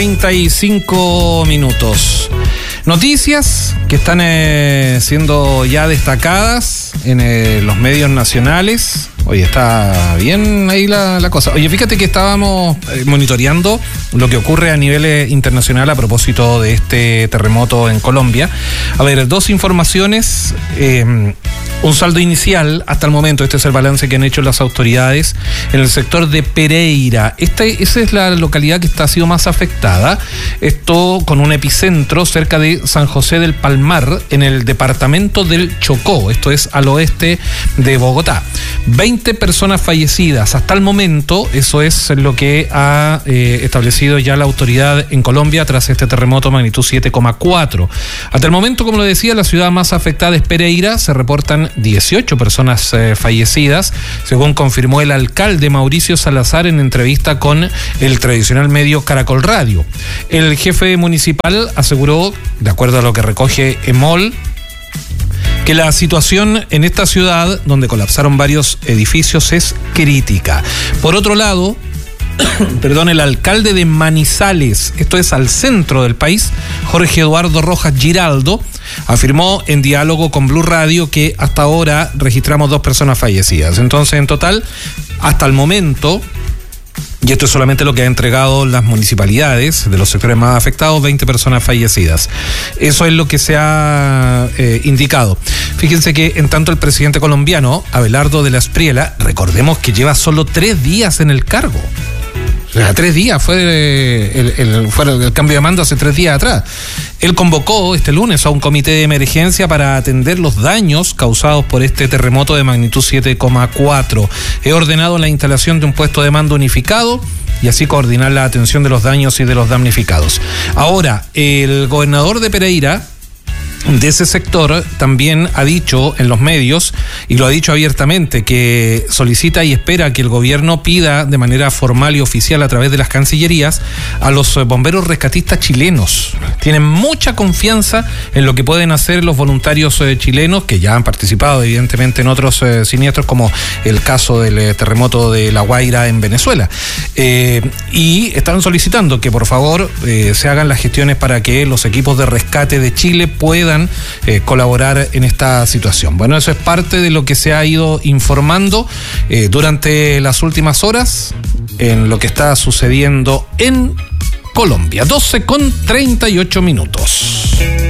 35 minutos. Noticias que están siendo ya destacadas en los medios nacionales. Oye, está bien ahí la cosa. Oye, fíjate que estábamos monitoreando lo que ocurre a nivel internacional a propósito de este terremoto en Colombia. A ver, dos informaciones. Un saldo inicial hasta el momento, este es el balance que han hecho las autoridades en el sector de Pereira. Esa es la localidad que ha sido más afectada. Esto con un epicentro cerca de San José del Palmar, en el departamento del Chocó. Esto es al oeste de Bogotá. 20 personas fallecidas hasta el momento. Eso es lo que ha establecido ya la autoridad en Colombia tras este terremoto magnitud 7,4. Hasta el momento, como lo decía, la ciudad más afectada es Pereira. Se reportan 18 personas fallecidas, según confirmó el alcalde Mauricio Salazar en entrevista con el tradicional medio Caracol Radio. El jefe municipal aseguró, de acuerdo a lo que recoge EMOL, que la situación en esta ciudad, donde colapsaron varios edificios, es crítica. Por otro lado, el alcalde de Manizales, esto es al centro del país, Jorge Eduardo Rojas Giraldo, afirmó en diálogo con Blue Radio que hasta ahora registramos 2 personas fallecidas. Entonces, en total, hasta el momento, y esto es solamente lo que ha entregado las municipalidades de los sectores más afectados, 20 personas fallecidas. Eso es lo que se ha indicado. Fíjense que en tanto el presidente colombiano, Abelardo de la Espriella, recordemos que lleva solo 3 días en el cargo. O sea, 3 días, fue el cambio de mando hace 3 días atrás. Él convocó este lunes a un comité de emergencia para atender los daños causados por este terremoto de magnitud 7,4. He ordenado la instalación de un puesto de mando unificado y así coordinar la atención de los daños y de los damnificados. Ahora, el gobernador de Pereira, de ese sector, también ha dicho en los medios, y lo ha dicho abiertamente, que solicita y espera que el gobierno pida de manera formal y oficial a través de las cancillerías a los bomberos rescatistas chilenos. Tienen mucha confianza en lo que pueden hacer los voluntarios chilenos, que ya han participado evidentemente en otros siniestros, como el caso del terremoto de La Guaira en Venezuela. Y están solicitando que por favor se hagan las gestiones para que los equipos de rescate de Chile puedan colaborar en esta situación. Bueno, eso es parte de lo que se ha ido informando durante las últimas horas en lo que está sucediendo en Colombia. 12:38 minutos.